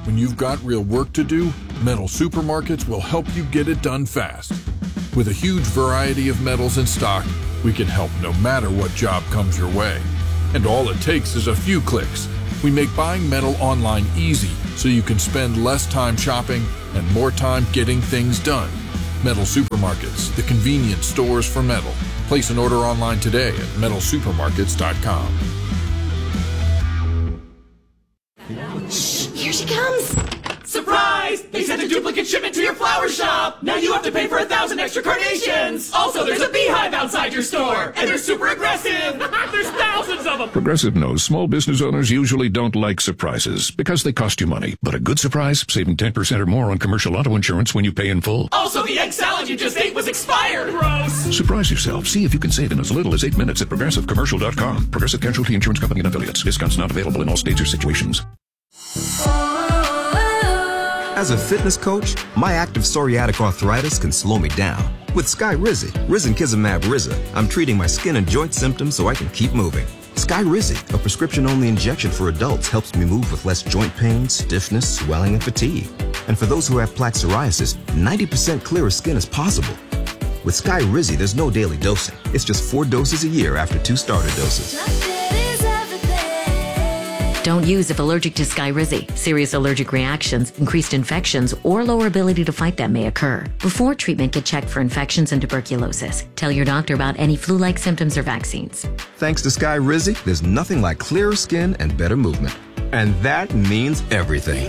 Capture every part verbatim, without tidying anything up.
When you've got real work to do, Metal Supermarkets will help you get it done fast. With a huge variety of metals in stock, we can help no matter what job comes your way. And all it takes is a few clicks. We make buying metal online easy so you can spend less time shopping and more time getting things done. Metal Supermarkets, the convenience stores for metal. Place an order online today at metal supermarkets dot com. Shh, here she comes. Surprise! They sent a duplicate shipment to your flower shop! Now you have to pay for a thousand extra carnations! Also, there's a beehive outside your store! And they're super aggressive! There's thousands of them! Progressive knows small business owners usually don't like surprises because they cost you money. But a good surprise, saving ten percent or more on commercial auto insurance when you pay in full. Also, the egg salad you just ate was expired! Gross! Surprise yourself. See if you can save in as little as eight minutes at progressive commercial dot com. Progressive Casualty Insurance Company and affiliates. Discounts not available in all states or situations. As a fitness coach, my active psoriatic arthritis can slow me down. With Skyrizi, Risankizumab Riza, I'm treating my skin and joint symptoms so I can keep moving. Skyrizi, a prescription-only injection for adults, helps me move with less joint pain, stiffness, swelling, and fatigue. And for those who have plaque psoriasis, ninety percent clearer skin is possible. With Skyrizi, there's no daily dosing. It's just four doses a year after two starter doses. Don't use if allergic to Skyrizi. Serious allergic reactions, increased infections, or lower ability to fight them may occur. Before treatment, get checked for infections and tuberculosis. Tell your doctor about any flu-like symptoms or vaccines. Thanks to Skyrizi, there's nothing like clearer skin and better movement. And that means everything.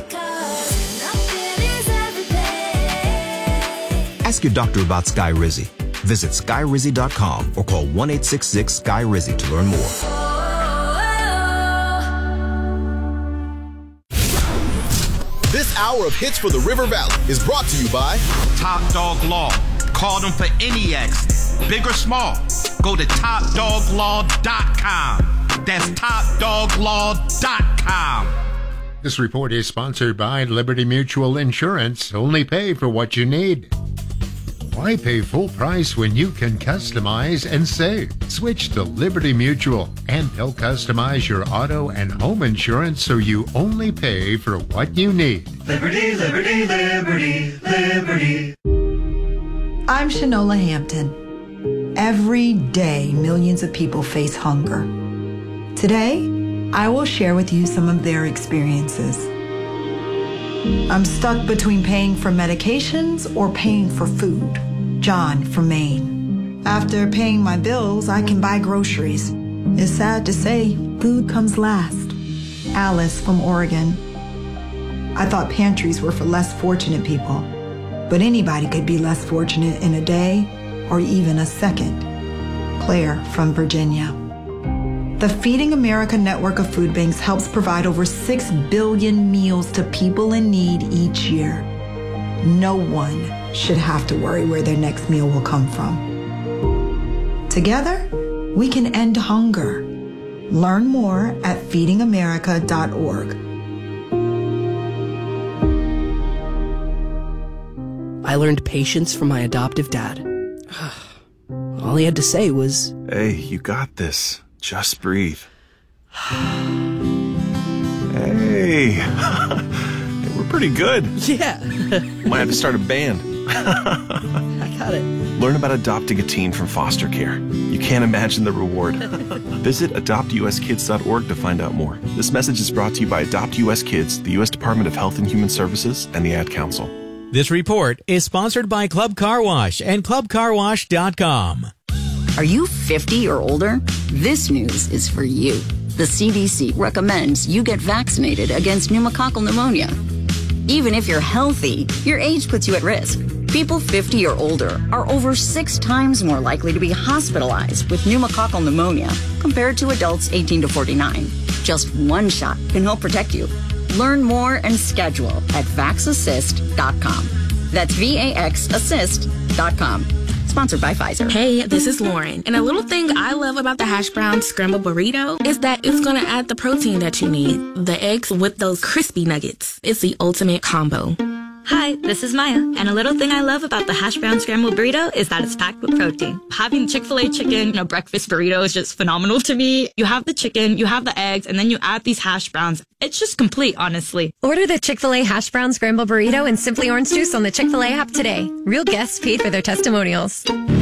Ask your doctor about Skyrizi. Visit Skyrizi dot com or call one eight six six Sky Rizi to learn more. This hour of Hits for the River Valley is brought to you by Top Dog Law. Call them for any accident, big or small. Go to top dog law dot com. That's top dog law dot com. This report is sponsored by Liberty Mutual Insurance. Only pay for what you need. Why pay full price when you can customize and save? Switch to Liberty Mutual, and they'll customize your auto and home insurance so you only pay for what you need. Liberty, liberty, liberty, liberty. I'm Shanola Hampton. Every day, millions of people face hunger. Today, I will share with you some of their experiences. I'm stuck between paying for medications or paying for food. John from Maine. After paying my bills, I can buy groceries. It's sad to say, food comes last. Alice from Oregon. I thought pantries were for less fortunate people, but anybody could be less fortunate in a day or even a second. Claire from Virginia. The Feeding America network of food banks helps provide over six billion meals to people in need each year. No one should have to worry where their next meal will come from. Together, we can end hunger. Learn more at feeding america dot org. I learned patience from my adoptive dad. All he had to say was, "Hey, you got this. Just breathe." Hey, we're pretty good. Yeah. Might have to start a band. I got it. Learn about adopting a teen from foster care. You can't imagine the reward. Visit adopt u s kids dot org to find out more. This message is brought to you by Adopt U S Kids, the U S Department of Health and Human Services, and the Ad Council. This report is sponsored by Club Car Wash and club car wash dot com. Are you fifty or older? This news is for you. The C D C recommends you get vaccinated against pneumococcal pneumonia. Even if you're healthy, your age puts you at risk. People fifty or older are over six times more likely to be hospitalized with pneumococcal pneumonia compared to adults eighteen to forty-nine. Just one shot can help protect you. Learn more and schedule at vax assist dot com. That's V A X assist dot com. Sponsored by Pfizer. Hey, this is Lauren. And a little thing I love about the hash brown scrambled burrito is that it's going to add the protein that you need. The eggs with those crispy nuggets. It's the ultimate combo. Hi, this is Maya, and a little thing I love about the hash brown scrambled burrito is that it's packed with protein. Having Chick-fil-A chicken in a breakfast burrito is just phenomenal to me. You have the chicken, you have the eggs, and then you add these hash browns. It's just complete, honestly. Order the Chick-fil-A hash brown scrambled burrito and Simply Orange Juice on the Chick-fil-A app today. Real guests paid for their testimonials.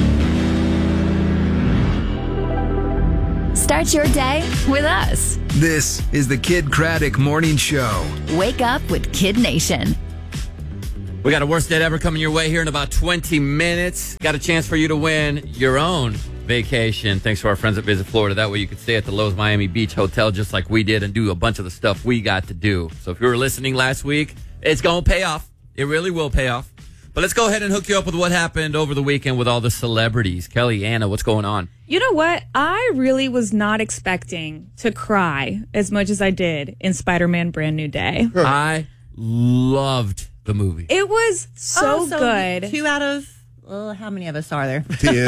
Start your day with us. This is the Kid Craddock Morning Show. Wake up with Kid Nation. We got a worst date ever coming your way here in about twenty minutes. Got a chance for you to win your own vacation. Thanks to our friends at Visit Florida. That way you could stay at the Lowe's Miami Beach Hotel just like we did and do a bunch of the stuff we got to do. So if you were listening last week, it's going to pay off. It really will pay off. But let's go ahead and hook you up with what happened over the weekend with all the celebrities. Kelly, Anna, what's going on? You know what? I really was not expecting to cry as much as I did in Spider-Man Brand New Day. I loved the movie. It was so, oh, so good. Two out of, well, how many of us are there? Ten.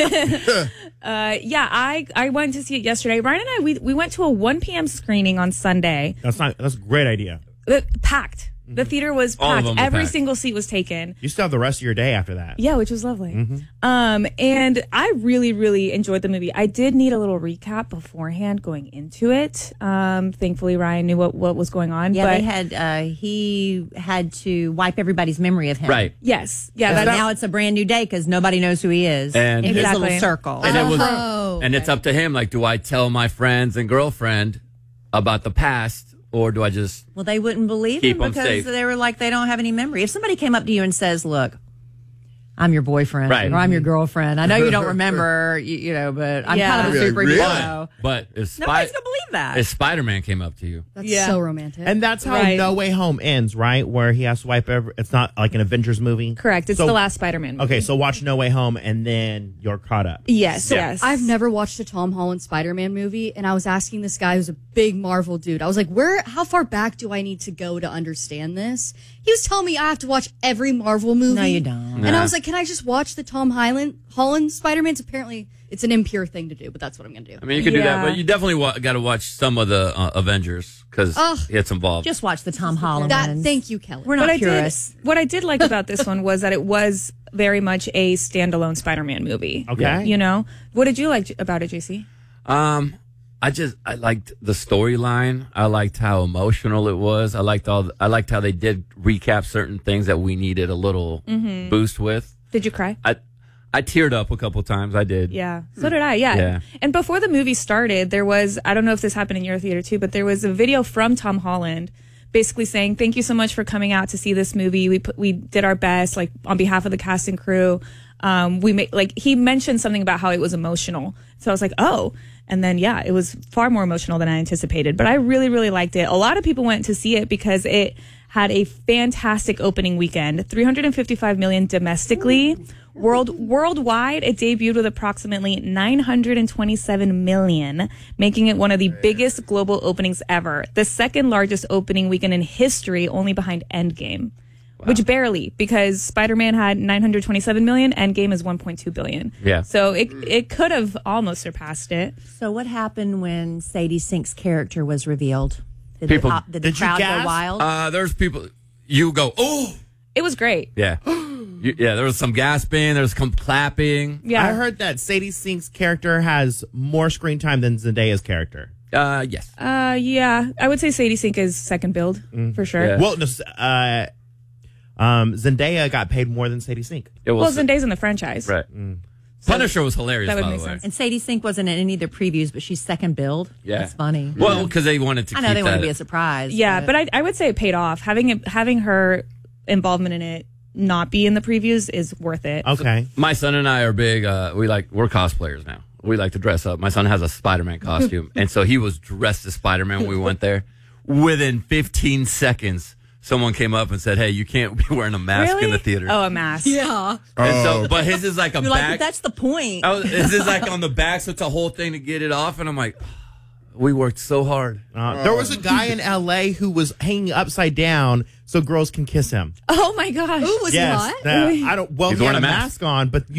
uh, yeah, I, I went to see it yesterday. Ryan and I, we, we went to a one p.m. screening on Sunday. That's not. That's a great idea. Uh, packed. The theater was All of packed. them were Every packed. single seat was taken. You still have the rest of your day after that. Yeah, which was lovely. Mm-hmm. Um, and I really, really enjoyed the movie. I did need a little recap beforehand going into it. Um, thankfully, Ryan knew what, what was going on. Yeah, but they had. Uh, he had to wipe everybody's memory of him. Right. Yes. Yeah. So That's, now it's a brand new day because nobody knows who he is And in his Exactly. little circle. And, it was, Oh, and it's up to him. Like, do I tell my friends and girlfriend about the past, or do I just... Well, they wouldn't believe Keep him 'em because safe. they were like, they don't have any memory. If somebody came up to you and says, look, I'm your boyfriend Right. or I'm your girlfriend. I know you don't remember, you, you know, but I'm Yeah. kind of a Yeah, superhero. really? But if, Spi- Nobody's going to believe that. if Spider-Man came up to you... That's Yeah. so romantic. And that's how Right. No Way Home ends, right? Where he has to wipe every. It's not like an Avengers movie. correct. It's So- the last Spider-Man movie. Okay, so watch No Way Home and then you're caught up. Yes, Yeah. yes. I've never watched a Tom Holland Spider-Man movie, and I was asking this guy who's a big Marvel dude. I was like, "Where? How far back do I need to go to understand this?" He was telling me I have to watch every Marvel movie. No, you don't. And Nah. I was like, "Can I just watch the Tom Holland Holland Spider-Mans?" Apparently, it's an impure thing to do, but that's what I'm going to do. I mean, you could do that, Yeah. but you definitely wa- got to watch some of the uh, Avengers because Ugh. it's involved. Just watch the Tom Holland that. ones. Thank you, Kelly. We're not What I did, purists. what I did like about this one was that it was very much a standalone Spider-Man movie. Okay. You know? What did you like about it, J C? Um, I just I liked the storyline. I liked how emotional it was. I liked all. The, I liked how they did recap certain things that we needed a little Mhm. boost with. Did you cry? I I teared up a couple times. I did. Yeah, so did I. Yeah. Yeah. And before the movie started, there was, I don't know if this happened in your theater too, but there was a video from Tom Holland basically saying, "Thank you so much for coming out to see this movie. We put, we did our best, like on behalf of the cast and crew." Um, we made, like, he mentioned something about how it was emotional. So I was like, oh, and then, yeah, it was far more emotional than I anticipated, but I really, really liked it. A lot of people went to see it because it had a fantastic opening weekend, three hundred fifty-five million domestically. World worldwide, it debuted with approximately nine hundred twenty-seven million, making it one of the biggest global openings ever. The second largest opening weekend in history, only behind Endgame, which barely, because Spider-Man had nine hundred twenty-seven million, Endgame is one point two billion. Yeah. So it it could have almost surpassed it. So what happened when Sadie Sink's character was revealed? Did People- the, did the Did you crowd go gasp? wild? Uh, there's people. You go. Oh. It was great. Yeah. You, yeah. There was some gasping. There was some clapping. Yeah. I heard that Sadie Sink's character has more screen time than Zendaya's character. Uh, yes. Uh, yeah, I would say Sadie Sink is second build for sure. Well, no, uh, um, Zendaya got paid more than Sadie Sink. It Well, Zendaya's in the franchise. Right. Punisher was hilarious, That would by the make way. sense. And Sadie Sink wasn't in any of the previews, but she's second build. Yeah. That's funny. Well, because they wanted to I know keep they want that- to be a surprise. Yeah, but I, I would say it paid off. Having it, having her involvement in it not be in the previews is worth it. Okay. My son and I are big. Uh, we like we're cosplayers now. We like to dress up. My son has a Spider-Man costume, and so he was dressed as Spider-Man when we went there. Within fifteen seconds, someone came up and said, "Hey, you can't be wearing a mask Really? in the theater." Oh, a mask. Yeah. And so, but his is like a You're like, back. but that's the point. I was, his is like on the back, so it's a whole thing to get it off. And I'm like, we worked so hard. Uh, there was a guy in L A who was hanging upside down so girls can kiss him. Oh my gosh. Ooh, was yes, he hot? uh, I don't. Well, He's he had wearing a a mask. mask. on, but you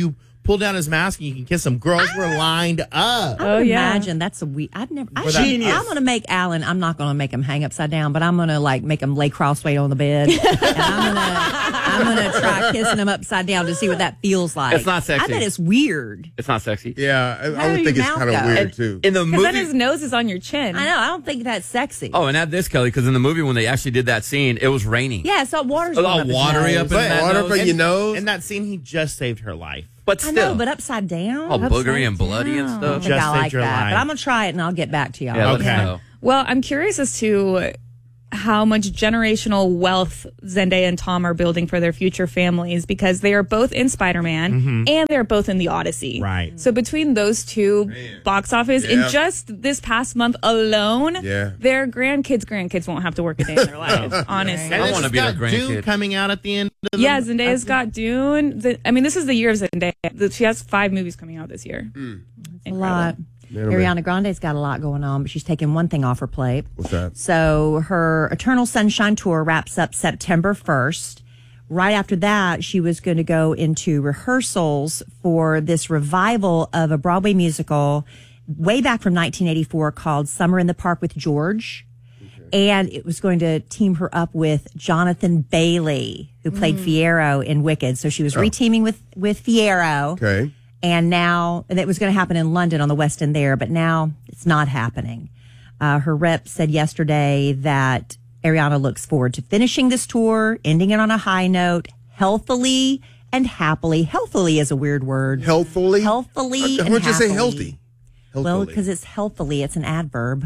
pull down his mask and you can kiss him. Girls were lined up. I Oh, would yeah. imagine that's a we. I've never. I, For that- Genius. I'm going to make Alan. I'm not going to make him hang upside down, but I'm going to like make him lay cross-legged on the bed, and I'm going to I'm going to try kissing him upside down to see what that feels like. It's not sexy. I bet it's weird. It's not sexy. Yeah, I, How I would do think your it's mouth kind of go? weird And too. In the Because then movie, his nose is on your chin. I know. I don't think that's sexy. oh, and add this, Kelly, because in the movie when they actually did that scene, it was raining. Yeah, so water's Oh, going up his watery nose. up in that Water nose. from your And- nose. In that scene, he just saved her life. But I still, know, but upside down. all boogery Upside and bloody and down. I stuff. don't think Just I saved like your that, life. but I'm gonna try it and I'll get back to y'all. Yeah, let us Okay. know. Well, I'm curious as to how much generational wealth Zendaya and Tom are building for their future families because they are both in Spider-Man Mhm. and they're both in The Odyssey. Right. So between those two box office, in Yeah. just this past month alone, Yeah. their grandkids' grandkids won't have to work a day in their lives, honestly. And I then wanna she's be their got Dune grandkid. coming out at the end of the Yeah, Zendaya's got Dune. The, I mean, this is the year of Zendaya. The- She has five movies coming out this year. A lot. Man, oh, man. Ariana Grande's got a lot going on, but she's taking one thing off her plate. What's that? So her Eternal Sunshine Tour wraps up September first. Right after that, she was going to go into rehearsals for this revival of a Broadway musical way back from nineteen eighty-four called Summer in the Park with George. And it was going to team her up with Jonathan Bailey, who played Fiyero in Wicked. So she was reteaming with, with Fiyero. Okay. And now, and it was going to happen in London on the West End there, but now it's not happening. Uh, her rep said yesterday that Ariana looks forward to finishing this tour, ending it on a high note, healthily and happily. Healthily is a weird word. Healthily? Healthily Why and don't you say happily. healthy? Well, Healthily. because it's healthily, it's an adverb.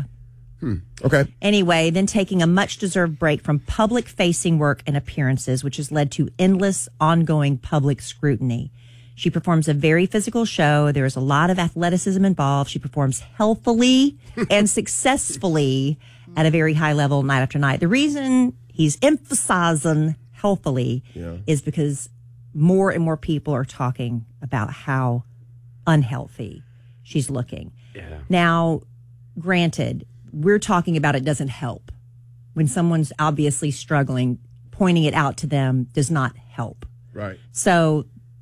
Okay. Anyway, then taking a much deserved break from public facing work and appearances, which has led to endless ongoing public scrutiny. She performs a very physical show. There is a lot of athleticism involved. She performs healthily and successfully at a very high level night after night. The reason he's emphasizing healthily Yeah. is because more and more people are talking about how unhealthy she's looking. Yeah. Now, granted, we're talking about it doesn't help. When someone's obviously struggling, pointing it out to them does not help. Right. So,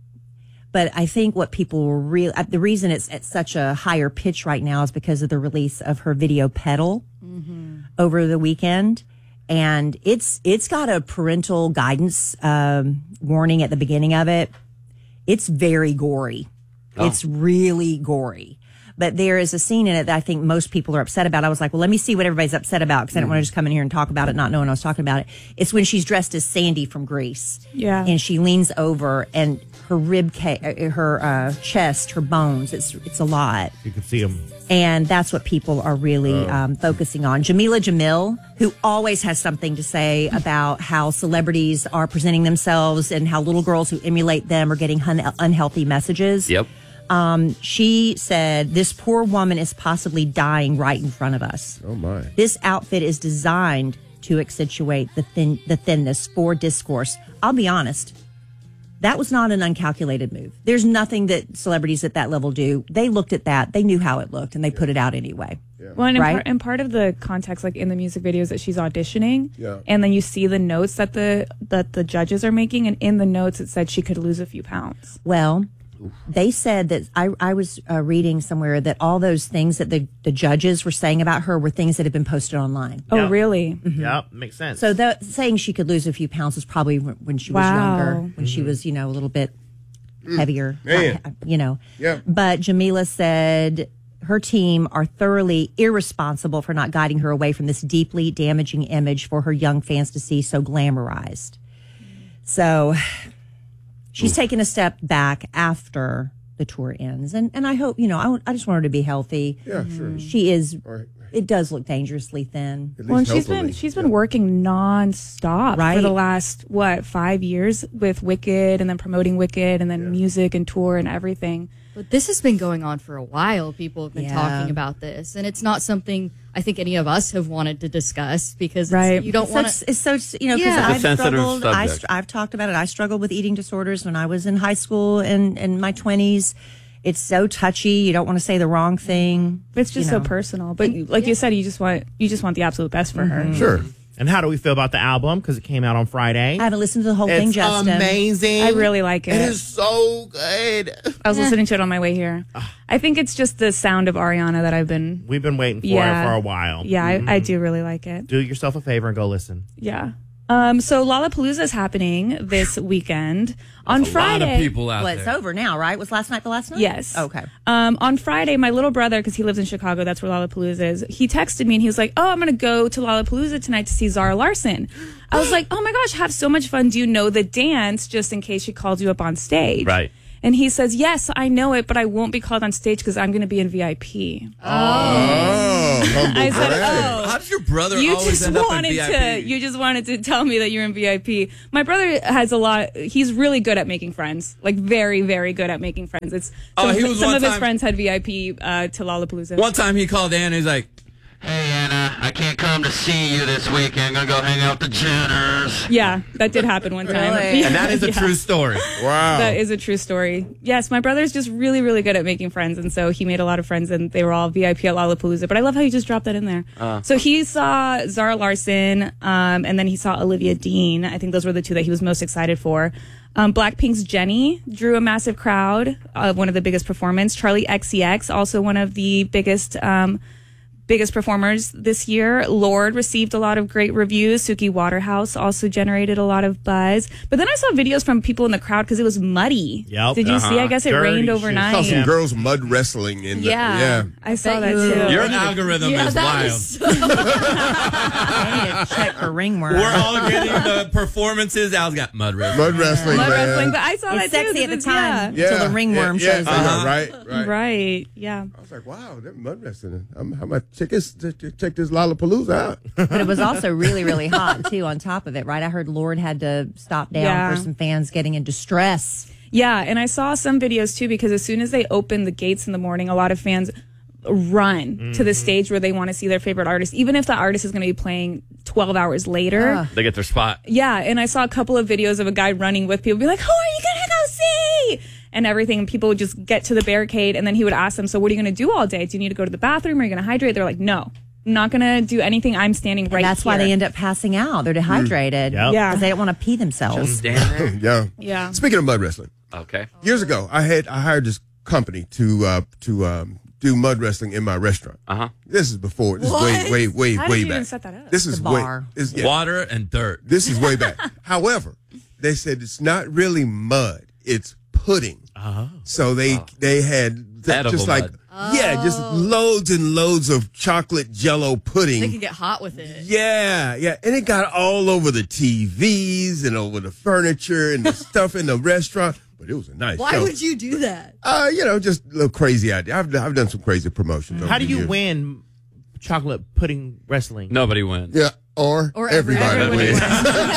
but I think what people were real, uh, the reason it's at such a higher pitch right now is because of the release of her video Pedal over the weekend. And it's, it's got a parental guidance, um, warning at the beginning of it. It's very gory. Oh. It's really gory. But there is a scene in it that I think most people are upset about. I was like, well, let me see what everybody's upset about because I didn't want to just come in here and talk about it, not knowing I was talking about it. It's when she's dressed as Sandy from Grease. Yeah. And she leans over and her rib, ca- uh, her uh, chest, her bones, it's it's a lot. You can see him. And that's what people are really um, focusing on. Jamila Jamil, who always has something to say about how celebrities are presenting themselves and how little girls who emulate them are getting un- unhealthy messages. Yep. Um, she said, this poor woman is possibly dying right in front of us. Oh, my. This outfit is designed to accentuate the thin, the thinness for discourse. I'll be honest. That was not an uncalculated move. There's nothing that celebrities at that level do. They looked at that. They knew how it looked and they put it out anyway. Well, and, Right? part, and part of the context, like in the music videos that she's auditioning, Yeah. and then you see the notes that the that the judges are making, and in the notes it said she could lose a few pounds. Well, they said that I, I was uh, reading somewhere that all those things that the, the judges were saying about her were things that had been posted online. Oh, Yep. really? Yep, makes sense. So the, saying she could lose a few pounds was probably when when she was Wow. younger, when she was, you know, a little bit heavier, Man. uh, you know. Yeah. But Jamila said her team are thoroughly irresponsible for not guiding her away from this deeply damaging image for her young fans to see so glamorized. So she's taken a step back after the tour ends. And, and I hope, you know, I, I just want her to be healthy. Yeah, sure. She is, Right. it does look dangerously thin. At Well, and least she's healthily. been she's been working nonstop Right. for the last what five years with Wicked, and then promoting Wicked, and then music and tour and everything. But this has been going on for a while. People have been Yeah. talking about this, and it's not something I think any of us have wanted to discuss because it's, Right. you don't It's want so, to. it's so, you know, because Yeah. I've It's a sensitive struggled. I, subject. str- I've talked about it. I struggled with eating disorders when I was in high school and in my twenties. It's so touchy. You don't want to say the wrong thing. It's just you so know. personal. But like you said, you just want you just want the absolute best for her. Sure. And how do we feel about the album? Because it came out on Friday. I haven't listened to the whole it's thing, Justin. amazing. I really like it. It is so good. I was listening to it on my way here. I think it's just the sound of Ariana that I've been... We've been waiting for Yeah. it for a while. Yeah, Mhm. I, I do really like it. Do yourself a favor and go listen. Yeah. Um, so Lollapalooza is happening this weekend. On Friday... Well, it's over now, right? Was last night the last night? Yes. Okay. Um, on Friday, my little brother, because he lives in Chicago, that's where Lollapalooza is, he texted me and he was like, oh, I'm going to go to Lollapalooza tonight to see Zara Larsson. I was like, oh my gosh, have so much fun. Do you know the dance, just in case she calls you up on stage? Right. And he says, yes, I know it, but I won't be called on stage because I'm going to be in V I P. Oh, humble I said, brag. oh. How does your brother You always just end up in wanted V I P? to. You just wanted to tell me that you're in V I P. My brother has a lot. He's really good at making friends. Like very, very good at making friends. It's Oh, some, he was some one of his time- friends had V I P uh, to Lollapalooza. One time he called Anna. He's like, "Hey Anna, I can't come to see you this weekend. I'm gonna go hang out with the Jenners." Yeah, that did happen one time. Really? And that is a Yeah. true story. Wow. That is a true story. Yes, my brother's just really, really good at making friends, and so he made a lot of friends, and they were all V I P at Lollapalooza. But I love how you just dropped that in there. Uh. So he saw Zara Larsson, um, and then he saw Olivia Dean. I think those were the two that he was most excited for. Um, Blackpink's Jennie drew a massive crowd, uh, one of the biggest performers. Charlie X C X, also one of the biggest um, biggest performers this year. Lorde received a lot of great reviews. Suki Waterhouse also generated a lot of buzz. But then I saw videos from people in the crowd because it was muddy. Yep. Did you see? I guess it Dirty rained shit. overnight. Saw some girls mud wrestling in the Yeah, yeah. I saw bet that you- too. Your algorithm Yeah, is that wild. is I need to check for ringworm. We're all getting the performances. Al's got mud wrestling. Mud wrestling, Mud man. wrestling, but I saw It's that too. sexy at the It's- time yeah. until the ringworm yeah, shows yeah, up. Right, right. Right, yeah. I was like, wow, that mud wrestling. I'm, I'm gonna check this, check this Lollapalooza out. But it was also really, really hot too. On top of it, right? I heard Lorde had to stop down Yeah. for some fans getting in distress. Yeah, and I saw some videos too because as soon as they open the gates in the morning, a lot of fans run to the stage where they want to see their favorite artist, even if the artist is going to be playing twelve hours later. They get their spot. Yeah, and I saw a couple of videos of a guy running with people, be like, "Who are you gonna go see?" And everything. And people would just get to the barricade, and then he would ask them, "So what are you going to do all day? Do you need to go to the bathroom? Are you going to hydrate?" They're like, "No, I'm not going to do anything. I'm standing right And that's here." why they end up passing out. They're dehydrated. Yep. Yeah. Because they don't want to pee themselves. Just stand there. yeah. Yeah. Speaking of mud wrestling, Okay. years ago, I had I hired this company to uh, to um, do mud wrestling in my restaurant. Uh huh. This is before. This is way, way, way, How did way you back. even set that up? This is The way. bar. This, yeah, Water and dirt. this is way back. However, they said it's not really mud; it's pudding. Oh. So they they had th- Edible just like mud. yeah, just loads and loads of chocolate Jello pudding. They can get hot with it. Yeah, yeah. And it got all over the T Vs and over the furniture and the stuff in the restaurant. But it was a nice Why show. would you do that? Uh, you know, just a little crazy idea. I've, I've done some crazy promotions. over How do the you years. win chocolate pudding wrestling? Nobody wins. Yeah, or, Or everybody, everybody wins.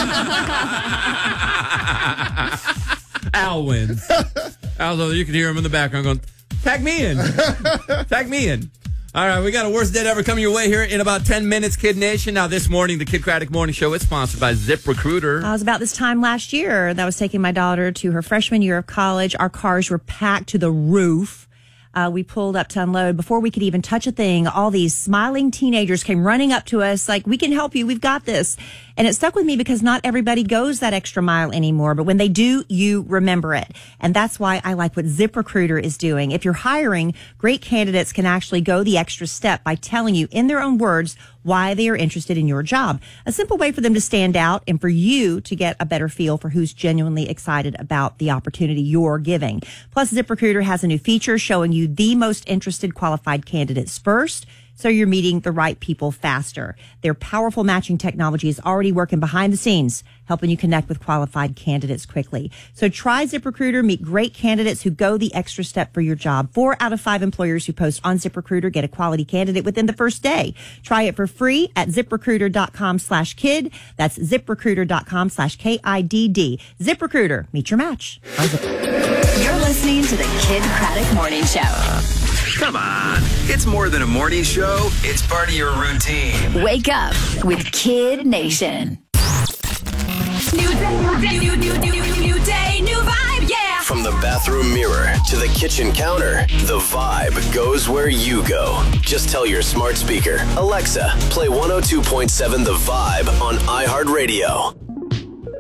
Al wins. Al, you can hear him in the background going, "Tag me in. Tag me in." All right, we got a worst dead ever coming your way here in about ten minutes, Kid Nation. Now, this morning, the Kid Craddock Morning Show is sponsored by ZipRecruiter. I was about this time last year that I was taking my daughter to her freshman year of college. Our cars were packed to the roof. Uh, we pulled up to unload. Before we could even touch a thing, all these smiling teenagers came running up to us like, "We can help you. We've got this." And it stuck with me because not everybody goes that extra mile anymore. But when they do, you remember it. And that's why I like what ZipRecruiter is doing. If you're hiring, great candidates can actually go the extra step by telling you in their own words why they are interested in your job. A simple way for them to stand out and for you to get a better feel for who's genuinely excited about the opportunity you're giving. Plus, ZipRecruiter has a new feature showing you the most interested qualified candidates first, so you're meeting the right people faster. Their powerful matching technology is already working behind the scenes, helping you connect with qualified candidates quickly. So try ZipRecruiter, meet great candidates who go the extra step for your job. Four out of five employers who post on ZipRecruiter get a quality candidate within the first day. Try it for free at ZipRecruiter.com slash kid. That's ZipRecruiter.com slash K I D D. ZipRecruiter, meet your match. You're listening to the Kid Craddock Morning Show. Come on. It's more than a morning show. It's part of your routine. Wake up with Kid Nation. New day, new, new, new, new, new day, new vibe, yeah. From the the bathroom mirror to the kitchen counter, the vibe goes where you go. Just tell your smart speaker, Alexa, play one oh two point seven The Vibe on iHeartRadio.